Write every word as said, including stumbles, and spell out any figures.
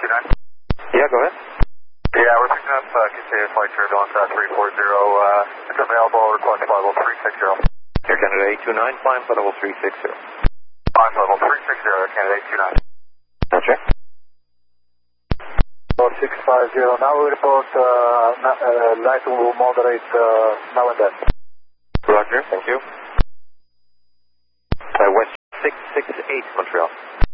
two nine. Yeah, go ahead. Yeah, we're picking up uh, continuous flight turbulence uh, three four zero. Uh, it's available, request flight level three six zero. Air Canada eight two nine, climb for level three six zero. Climb level three six zero, Air Canada eight two nine. Roger. six five zero, now we report uh, uh, light will moderate uh, now and then. Roger, thank you. Uh, West six six eight, Montreal.